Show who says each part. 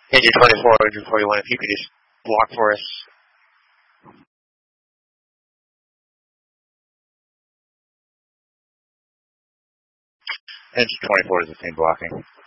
Speaker 1: Engine 24, engine 41, if you could just block for us. Engine 24 is the same blocking.